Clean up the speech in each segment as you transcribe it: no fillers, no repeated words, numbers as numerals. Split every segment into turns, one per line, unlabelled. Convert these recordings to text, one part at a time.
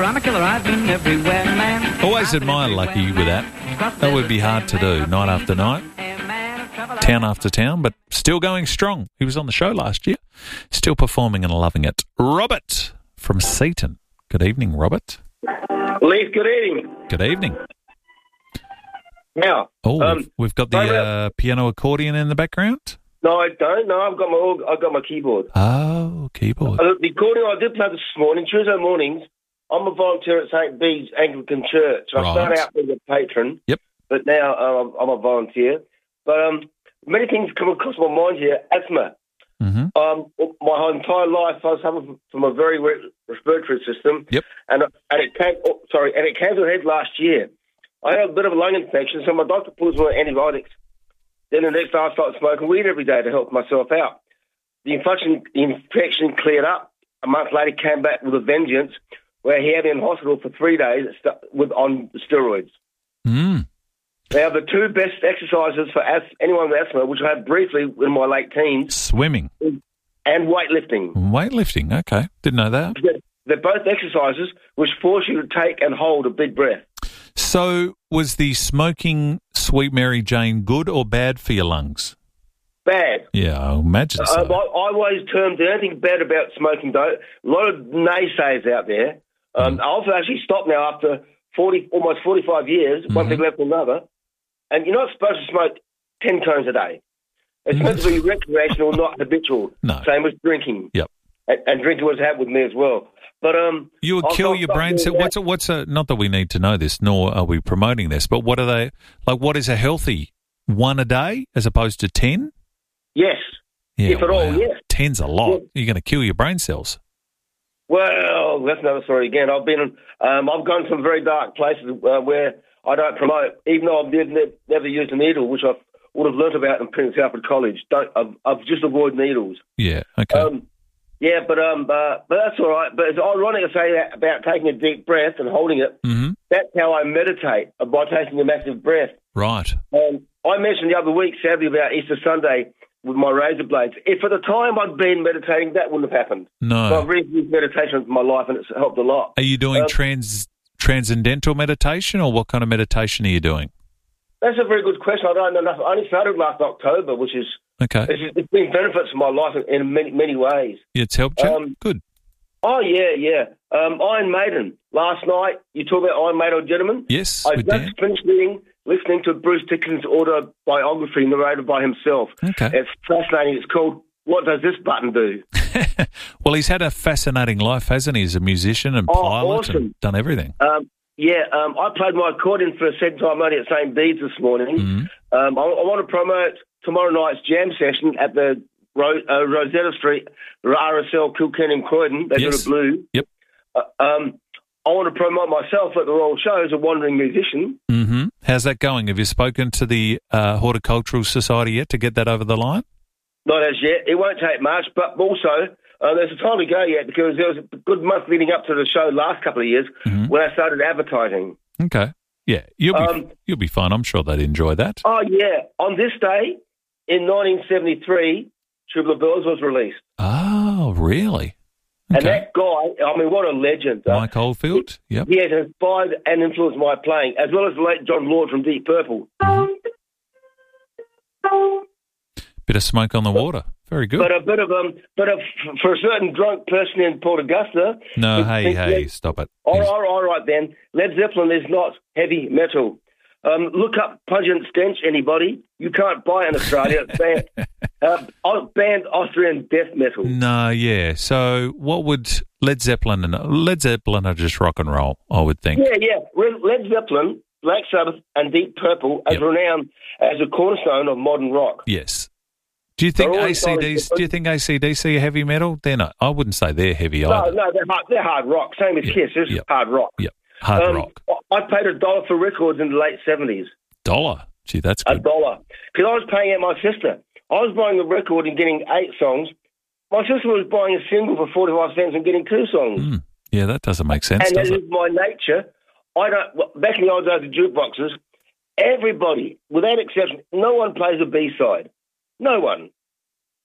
I'm a killer, I've been everywhere, man.
Always admire Lucky with that. That would be hard to do night after night, town after town, but still going strong. He was on the show last year, still performing and loving it. Robert from Seaton. Good evening, Robert.
Leith, good evening.
Good evening.
Now,
we've got the piano accordion in the background.
No, I don't. No, I've got my keyboard.
Oh, keyboard.
The accordion I did play this morning, Tuesday mornings. I'm a volunteer at St. Bede's Anglican Church. I started out as a patron.
Yep.
But now I'm a volunteer. But many things come across my mind here. Asthma.
Mm-hmm.
My entire life, I was suffering from a very weak respiratory system.
Yep.
And it came to a head last year. I had a bit of a lung infection, so my doctor put me on antibiotics. Then the next day I started smoking weed every day to help myself out. The infection cleared up. A month later, came back with a vengeance, where he had me in hospital for 3 days on steroids.
Mm.
Now, the two best exercises for anyone with asthma, which I had briefly in my late teens,
swimming
and weightlifting.
Weightlifting, okay. Didn't know that.
They're both exercises which force you to take and hold a big breath.
So was the smoking Sweet Mary Jane good or bad for your lungs?
Bad.
Yeah, I imagine so.
I always termed anything bad about smoking, though. A lot of naysayers out there. I also actually stopped now after almost 45 years, one thing left another. And you're not supposed to smoke 10 cones a day. It's meant to be recreational, not habitual.
No.
Same as drinking.
Yep.
And drinking was happened with me as well. But
you would kill your brain cells. Not that we need to know this, nor are we promoting this, but what are they like? What is a healthy one a day as opposed to 10?
Yes.
Yeah,
if at all, yes.
10's a lot.
Yeah.
You're going to kill your brain cells.
Well, that's another story again. I've gone to some very dark places where I don't promote, even though I've never used a needle, which I would have learnt about in Prince Alfred College. I've just avoid needles.
Yeah. Okay.
Yeah, but that's all right. But it's ironic to say that about taking a deep breath and holding it.
Mm-hmm.
That's how I meditate, by taking a massive breath.
Right.
I mentioned the other week, sadly, about Easter Sunday with my razor blades. If at the time I'd been meditating, that wouldn't have happened.
No.
So I've really used meditation for my life, and it's helped a lot.
Are you doing transcendental meditation, or what kind of meditation are you doing?
That's a very good question. I don't know enough. I only started last October, which is...
Okay.
It's been benefits for my life in many, many ways.
Yeah, it's helped you? Good.
Oh, yeah. Iron Maiden. Last night, you talk about Iron Maiden, gentlemen?
Yes,
I just finished listening to Bruce Dickinson's autobiography narrated by himself.
Okay.
It's fascinating. It's called What Does This Button Do?
Well, he's had a fascinating life, hasn't he? As a musician and pilot and done everything.
I played my accordion for a second time only at St. Bede's this morning.
Mm-hmm.
I want to promote tomorrow night's jam session at the Rosetta Street, RSL Kilkenny Croydon. They do a blue.
Yep.
I want to promote myself at the Royal Show as a wandering musician.
Mm-hmm. How's that going? Have you spoken to the Horticultural Society yet to get that over the line?
Not as yet. It won't take much, but also there's a time to go yet because there was a good month leading up to the show last couple of years when I started advertising.
Okay. Yeah, you'll be fine. I'm sure they'd enjoy that.
Oh, yeah. On this day, in 1973, Tubular Bells was released.
Oh, really? Okay.
And that guy, I mean, what a legend.
Mike Oldfield? Yep.
He has inspired and influenced my playing, as well as the late John Lord from Deep Purple.
Mm-hmm. Bit of Smoke on the Water. Very good.
But for a certain drunk person in Port Augusta...
No, hey, stop it.
All right, then. Led Zeppelin is not heavy metal. Look up Pungent Stench, anybody. You can't buy in Australia. It's banned Austrian death metal.
No, yeah. So what would Led Zeppelin are just rock and roll, I would think.
Yeah. Led Zeppelin, Black Sabbath and Deep Purple as renowned as a cornerstone of modern rock.
Yes. Do you think AC/DC are heavy metal? They're not. I wouldn't say they're heavy either.
No, they're hard rock. Same as Kiss. This is hard rock.
Yep. Hard rock.
I paid $1 for records in the late 70s.
$1? Gee, that's good.
$1. Because I was paying out my sister. I was buying a record and getting 8 songs. My sister was buying a single for 45 cents and getting 2 songs.
Yeah, that doesn't make sense,
and
does it?
that is my nature. Back in the old days of jukeboxes, everybody, without exception, no one plays a B-side. No one.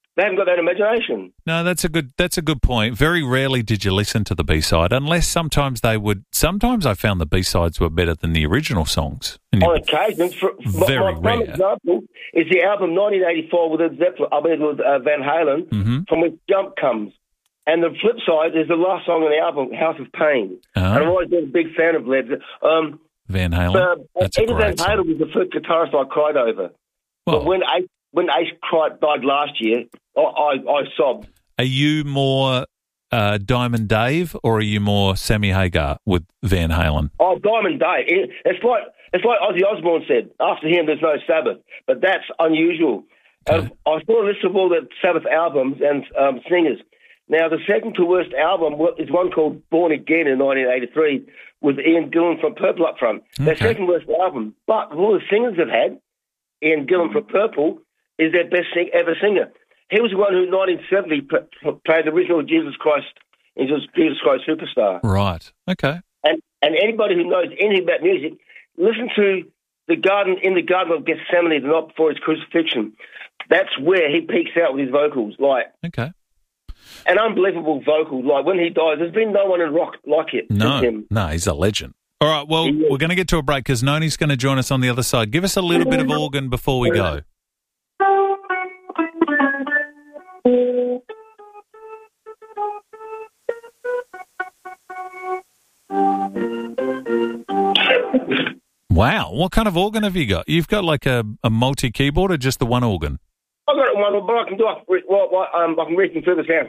They haven't got that imagination.
No, that's a good point. Very rarely did you listen to the B-side, unless sometimes they would. Sometimes I found the B-sides were better than the original songs.
On occasion,
very
my
rare.
example is the album 1984 with Van Halen, from which Jump comes. And the flip side is the last song on the album, House of Pain. And I've always been a big fan of Led.
Van Halen. That's a
Eddie
great
Van Halen was the first guitarist I cried over.
Well,
but when Ace died last year, I sobbed.
Are you more Diamond Dave, or are you more Sammy Hagar with Van Halen?
Oh, Diamond Dave. It's like Ozzy Osbourne said, after him there's no Sabbath. But that's unusual.
Okay.
I saw a list of all the Sabbath albums and singers. Now, the second to worst album is one called Born Again in 1983 with Ian Gillan from Purple up front. Their second worst album. But all the singers have had, Ian Gillan from Purple is their best ever singer. He was the one who in 1970 played the original Jesus Christ Superstar.
Right. Okay.
And anybody who knows anything about music, listen to in the Garden of Gethsemane the night before his crucifixion. That's where he peaks out with his vocals.
Okay.
An unbelievable vocal. Like, when he dies, there's been no one in rock like it.
No,
him.
he's a legend. All right, well, we're going to get to a break because Noni's going to join us on the other side. Give us a little bit of organ before we go. Wow, what kind of organ have you got? You've got like a multi-keyboard or just the one organ?
I've got one, but I can do it. I can reach through the sound.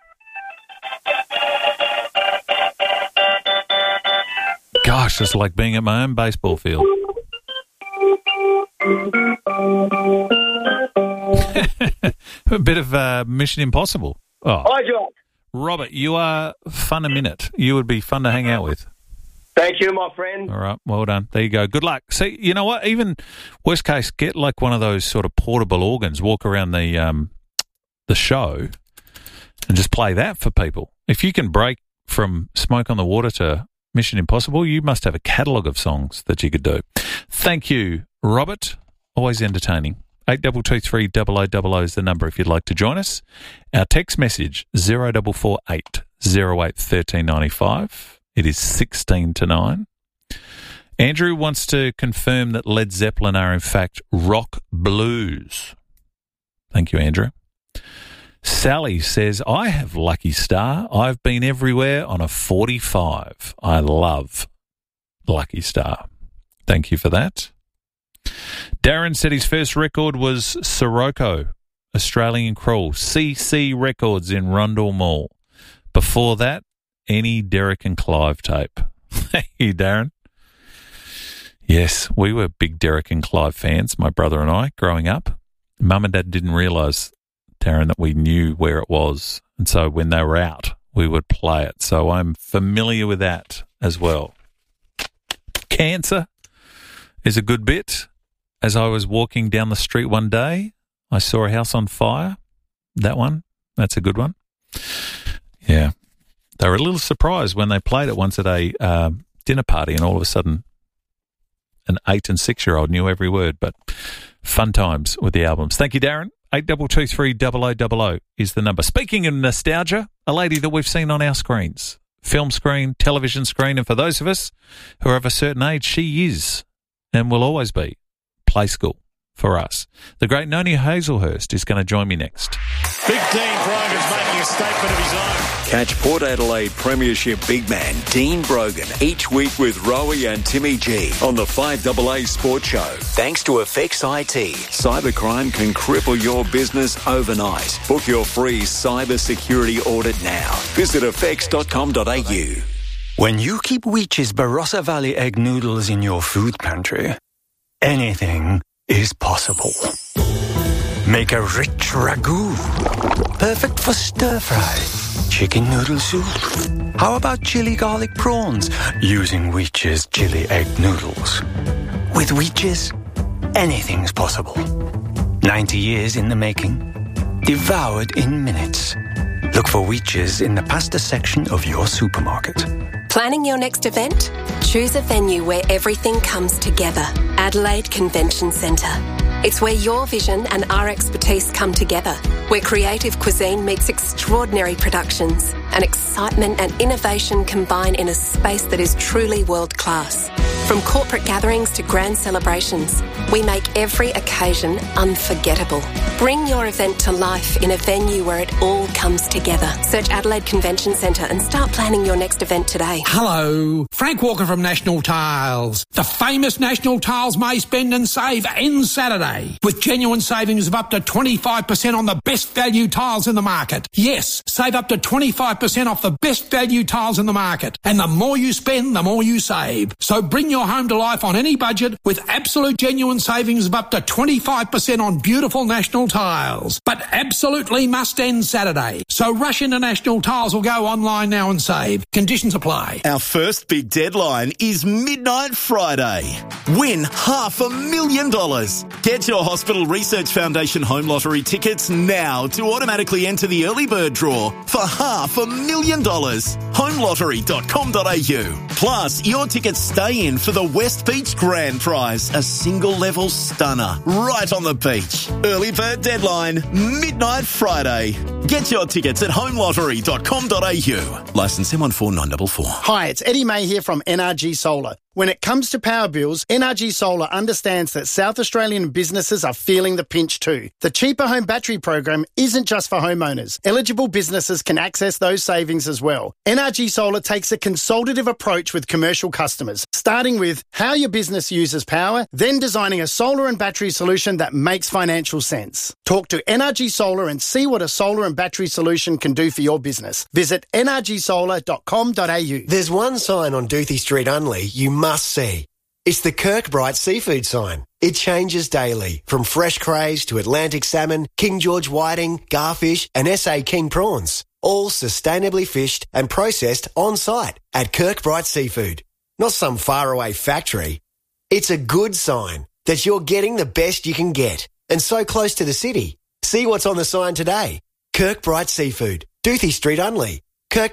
Gosh, it's like being at my own baseball field. A bit of Mission Impossible. Oh,
Hi, John.
Robert, you are fun a minute. You would be fun to hang out with.
Thank you, my friend.
All right, well done. There you go. Good luck. See, you know what? Even worst case, get like one of those sort of portable organs. Walk around the show and just play that for people. If you can break from Smoke on the Water to Mission Impossible, you must have a catalogue of songs that you could do. Thank you, Robert. Always entertaining. 8223 is the number if you'd like to join us. Our text message 0448 08 1395. It is 16 to 9. Andrew wants to confirm that Led Zeppelin are in fact rock blues. Thank you, Andrew. Sally says, I have Lucky Star. I've been everywhere on a 45. I love Lucky Star. Thank you for that. Darren said his first record was Sirocco, Australian Crawl, CC Records in Rundle Mall. Before that, any Derek and Clive tape. Thank you, Darren. Yes, we were big Derek and Clive fans, my brother and I, growing up. Mum and Dad didn't realise, Darren, that we knew where it was. And so when they were out, we would play it. So I'm familiar with that as well. Cancer is a good bit. As I was walking down the street one day, I saw a house on fire. That one, that's a good one. Yeah. They were a little surprised when they played it once at a dinner party, and all of a sudden an 8 and 6-year-old knew every word. But fun times with the albums. Thank you, Darren. 8223 0000 is the number. Speaking of nostalgia, a lady that we've seen on our screens, film screen, television screen, and for those of us who are of a certain age, she is and will always be Play School for us. The great Noni Hazelhurst is going to join me next.
Big Dean Brogan's making a statement of his own.
Catch Port Adelaide Premiership big man Dean Brogan each week with Rowie and Timmy G on the 5AA Sports Show. Thanks to Effects IT. Cybercrime can cripple your business overnight. Book your free cyber security audit now. Visit effects.com.au.
When you keep Weech's Barossa Valley egg noodles in your food pantry, anything is possible. Make a rich ragu, perfect for stir-fry, chicken noodle soup. How about chili garlic prawns using Weech's chili egg noodles? With Weech's, anything's possible. 90 years in the making, devoured in minutes. Look for Weech's in the pasta section of your supermarket.
Planning your next event? Choose a venue where everything comes together. Adelaide Convention Centre. It's where your vision and our expertise come together, where creative cuisine meets extraordinary productions and excitement and innovation combine in a space that is truly world-class. From corporate gatherings to grand celebrations, we make every occasion unforgettable. Bring your event to life in a venue where it all comes together. Search Adelaide Convention Centre and start planning your next event today.
Hello, Frank Walker from National Tiles. The famous National Tiles May Spend and Save ends Saturday with genuine savings of up to 25% on the best value tiles in the market. Yes, save up to 25% off the best value tiles in the market. And the more you spend, the more you save. So bring your home to life on any budget with absolute genuine savings of up to 25% on beautiful National Tiles. But absolutely must end Saturday. So rush into National Tiles or go online now and save. Conditions apply.
Our first big deadline is Midnight Friday. Win $500,000. Get your Hospital Research Foundation Home Lottery tickets now to automatically enter the early bird draw for $500,000. Homelottery.com.au. Plus, your tickets stay in for the West Beach Grand Prize, a single-level stunner right on the beach. Early bird deadline, Midnight Friday. Get your tickets at homelottery.com.au. Licence M14944.
Hi, it's Eddie May here from NRG Solar. When it comes to power bills, NRG Solar understands that South Australian businesses are feeling the pinch too. The Cheaper Home Battery program isn't just for homeowners. Eligible businesses can access those savings as well. NRG Solar takes a consultative approach with commercial customers, starting with how your business uses power, then designing a solar and battery solution that makes financial sense. Talk to NRG Solar and see what a solar and battery solution can do for your business. Visit nrgsolar.com.au.
There's one sign on Doothie Street Unley you must see. It's the Kirkbride seafood sign. It changes daily, from fresh crays to Atlantic salmon, King George whiting, garfish and SA King prawns. All sustainably fished and processed on site at Kirkbride Seafood. Not some faraway factory. It's a good sign that you're getting the best you can get and so close to the city. See what's on the sign today. Kirkbride Seafood, Doothie Street Unley,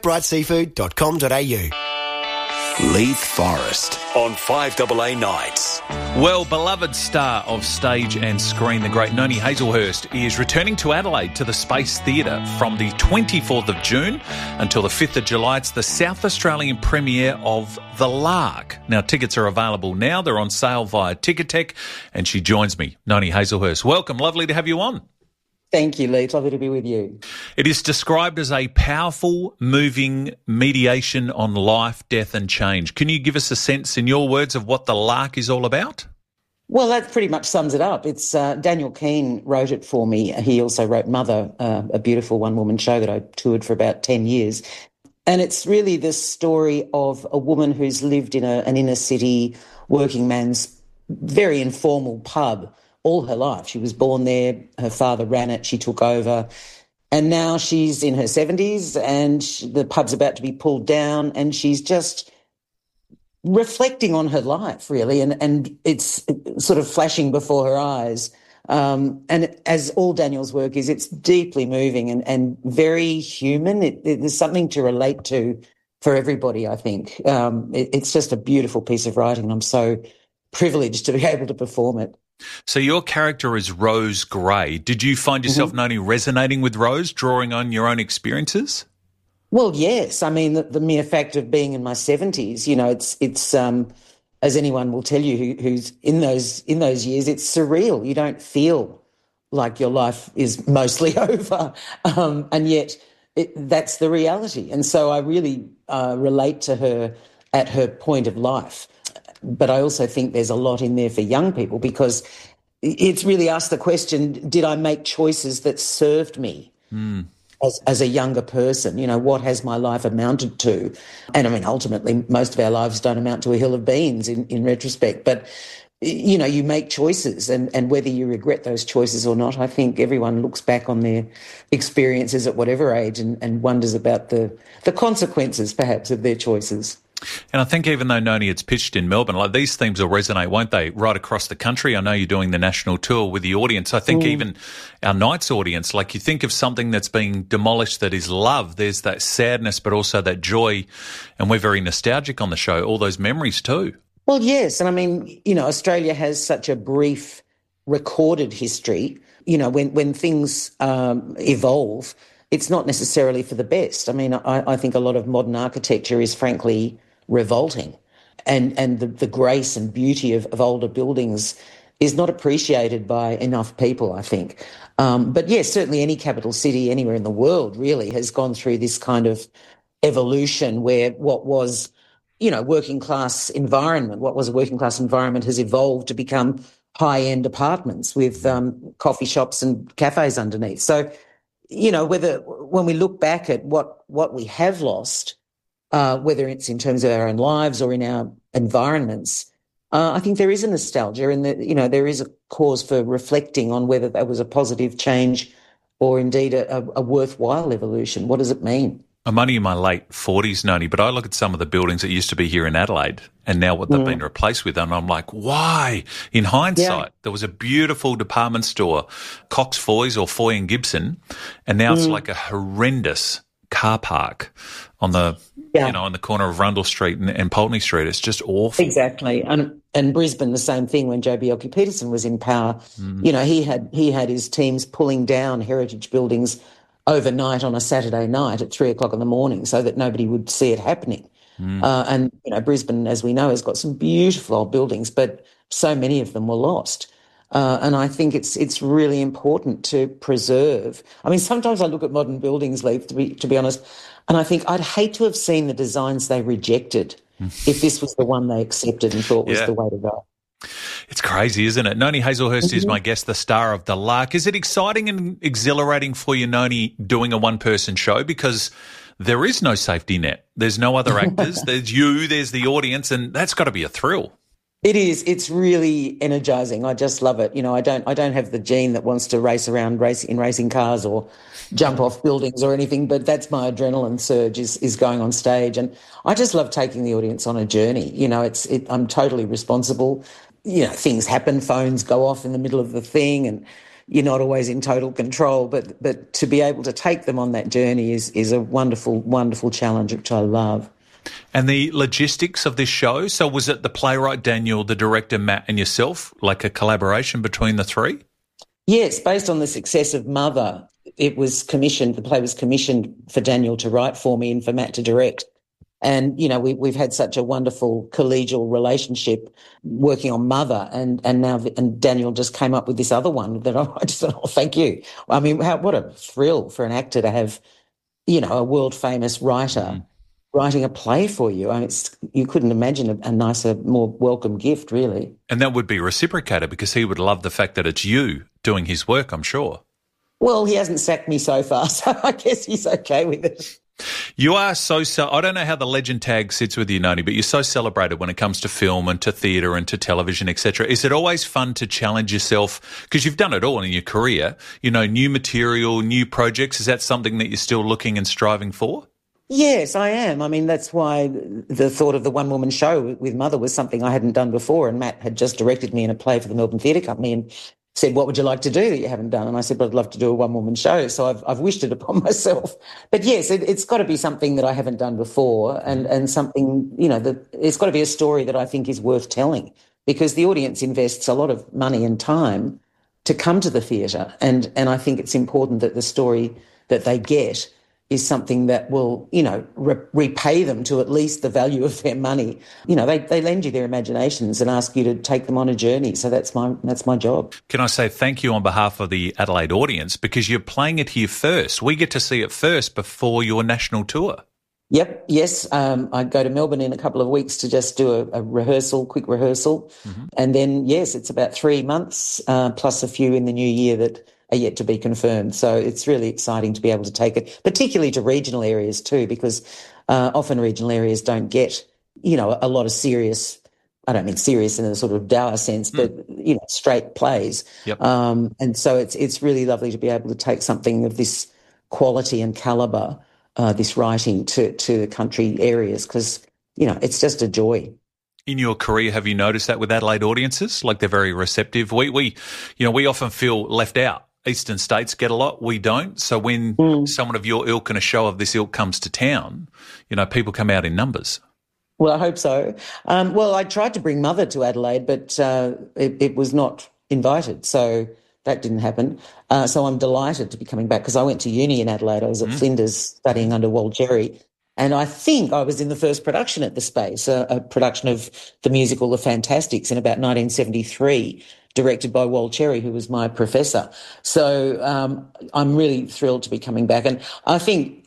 kirkbrideseafood.com.au.
Leith Forest on 5AA Nights.
Well, beloved star of stage and screen, the great Noni Hazelhurst, is returning to Adelaide to the Space Theatre from the 24th of June until the 5th of July. It's the South Australian premiere of The Lark. Now, tickets are available now. They're on sale via Ticketek, and she joins me, Noni Hazelhurst. Welcome. Lovely to have you on.
Thank you, Lee. It's lovely to be with you.
It is described as a powerful, moving mediation on life, death and change. Can you give us a sense, in your words, of what The Lark is all about?
Well, that pretty much sums it up. It's Daniel Keane wrote it for me. He also wrote Mother, a beautiful one-woman show that I toured for about 10 years. And it's really the story of a woman who's lived in an inner-city working man's very informal pub all her life. She was born there, her father ran it, she took over, and now she's in her 70s and the pub's about to be pulled down and she's just reflecting on her life, really, and it's sort of flashing before her eyes. And as all Daniel's work is, it's deeply moving and very human. There's something to relate to for everybody, I think. It's just a beautiful piece of writing, and I'm so privileged to be able to perform it.
So your character is Rose Gray. Did you find yourself not only resonating with Rose, drawing on your own experiences?
Well, yes. I mean, the mere fact of being in my 70s, you know, it's as anyone will tell you who's in those years, it's surreal. You don't feel like your life is mostly over, and yet that's the reality. And so I really relate to her at her point of life. But I also think there's a lot in there for young people, because it's really asked the question, did I make choices that served me as a younger person? You know, what has my life amounted to? And I mean, ultimately, most of our lives don't amount to a hill of beans in retrospect. But, you know, you make choices, and whether you regret those choices or not, I think everyone looks back on their experiences at whatever age and wonders about the consequences, perhaps, of their choices.
And I think even though, Noni, it's pitched in Melbourne, like these themes will resonate, won't they, right across the country? I know you're doing the national tour with the audience. I think even our night's audience, like you think of something that's being demolished that is love, there's that sadness but also that joy, and we're very nostalgic on the show, all those memories too.
Well, yes, and I mean, you know, Australia has such a brief recorded history, when things evolve, it's not necessarily for the best. I mean, I think a lot of modern architecture is frankly revolting, and the grace and beauty of older buildings is not appreciated by enough people, I think. But yes, certainly any capital city anywhere in the world really has gone through this kind of evolution where what was, working class environment, has evolved to become high-end apartments with coffee shops and cafes underneath. So, when we look back at what we have lost, whether it's in terms of our own lives or in our environments, I think there is a nostalgia and there is a cause for reflecting on whether that was a positive change or indeed a worthwhile evolution. What does it mean?
I'm only in my late 40s, Noni, but I look at some of the buildings that used to be here in Adelaide and now what they've been replaced with, and I'm like, why? In hindsight, there was a beautiful department store, Cox Foy's or Foy and Gibson, and now it's like a horrendous car park on the on the corner of Rundle Street and Pulteney Street. It's just awful.
Exactly. And Brisbane, the same thing when Joh Bjelke-Petersen was in power. He had his teams pulling down heritage buildings overnight on a Saturday night at 3:00 in the morning so that nobody would see it happening. And Brisbane, as we know, has got some beautiful old buildings, but so many of them were lost. And I think it's really important to preserve. I mean, sometimes I look at modern buildings, Leith, to be honest, and I think I'd hate to have seen the designs they rejected if this was the one they accepted and thought was the way to go.
It's crazy, isn't it? Noni Hazlehurst is my guest, the star of The Lark. Is it exciting and exhilarating for you, Noni, doing a one-person show? Because there is no safety net. There's no other actors. There's you, there's the audience, and that's got to be a thrill.
It is. It's really energising. I just love it. I don't have the gene that wants to race around in racing cars or jump off buildings or anything, but that's my adrenaline surge is going on stage. And I just love taking the audience on a journey. I'm totally responsible. Things happen, phones go off in the middle of the thing and you're not always in total control, but to be able to take them on that journey is a wonderful, wonderful challenge, which I love.
And the logistics of this show, so was it the playwright Daniel, the director Matt and yourself, like a collaboration between the three?
Yes, based on the success of Mother, the play was commissioned for Daniel to write for me and for Matt to direct. And, we've had such a wonderful collegial relationship working on Mother and Daniel just came up with this other one that I just thought, thank you. I mean, what a thrill for an actor to have, a world-famous writer writing a play for you. I mean, you couldn't imagine a nicer, more welcome gift, really.
And that would be reciprocated because he would love the fact that it's you doing his work, I'm sure.
Well, he hasn't sacked me so far, so I guess he's okay with it.
You are I don't know how the legend tag sits with you, Noni, but you're so celebrated when it comes to film and to theatre and to television, etc. Is it always fun to challenge yourself? Because you've done it all in your career, new material, new projects. Is that something that you're still looking and striving for?
Yes, I am. I mean, that's why the thought of the one-woman show with Mother was something I hadn't done before, and Matt had just directed me in a play for the Melbourne Theatre Company and said, what would you like to do that you haven't done? And I said, well, I'd love to do a one-woman show. So I've wished it upon myself. But yes, it's got to be something that I haven't done before and something, it's got to be a story that I think is worth telling because the audience invests a lot of money and time to come to the theatre. And I think it's important that the story that they get is something that will, repay them to at least the value of their money. They lend you their imaginations and ask you to take them on a journey. So that's my job.
Can I say thank you on behalf of the Adelaide audience because you're playing it here first. We get to see it first before your national tour.
Yep. Yes. I go to Melbourne in a couple of weeks to just do a quick rehearsal. And then, yes, it's about 3 months, plus a few in the new year that are yet to be confirmed. So it's really exciting to be able to take it, particularly to regional areas too, because often regional areas don't get, a lot of serious, I don't mean serious in a sort of dour sense, but, straight plays.
Yep.
And so it's really lovely to be able to take something of this quality and calibre, this writing to the country areas because, it's just a joy.
In your career, have you noticed that with Adelaide audiences? Like they're very receptive. We often feel left out. Eastern states get a lot, we don't. So when someone of your ilk and a show of this ilk comes to town, people come out in numbers.
Well, I hope so. I tried to bring Mother to Adelaide, but it was not invited. So that didn't happen. So I'm delighted to be coming back because I went to uni in Adelaide. I was at Flinders studying under Wal Cherry. And I think I was in the first production at the Space, a production of the musical The Fantastics in about 1973, directed by Wal Cherry, who was my professor. So I'm really thrilled to be coming back. And I think